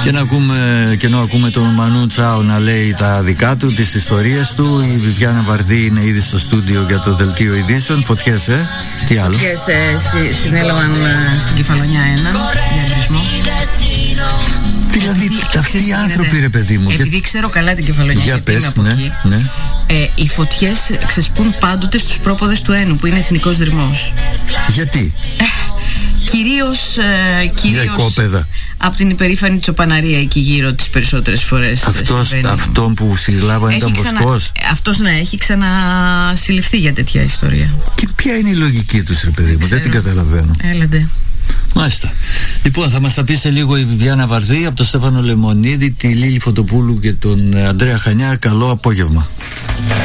Και ενώ ακούμε τον Μανού Τσάο να λέει τα δικά του, τις ιστορίες του, η Βιβιάννα Βαρδί είναι ήδη στο στούντιο για το δελτίο ειδήσεων. Φωτιές, τι άλλο? Φωτιές συνέλαβαν στην Κεφαλονιά 1 για εμπρισμό. Δηλαδή αυτοί οι άνθρωποι, ρε παιδί μου. Επειδή ξέρω καλά την Κεφαλονιά, για πες, ναι. Οι φωτιές ξεσπούν πάντοτε στους πρόποδες του Ένου, που είναι εθνικός δρυμός. Γιατί? Κυρίως από την υπερήφανη Τσοπαναρία εκεί γύρω τις περισσότερες φορές. Αυτόν που συλλάβανε ήταν βοσκός. Αυτός έχει ξανασυλληφθεί για τέτοια ιστορία. Και ποια είναι η λογική τους, ρε παιδί μου? Δεν την καταλαβαίνω. Έλατε. Μάλιστα. Λοιπόν, θα μας τα πει σε λίγο η Βιβιάννα Βαρδί, από τον Στέφανο Λεμονίδη, τη Λίλη Φωτοπούλου και τον Ανδρέα Χανιά. Καλό απόγευμα.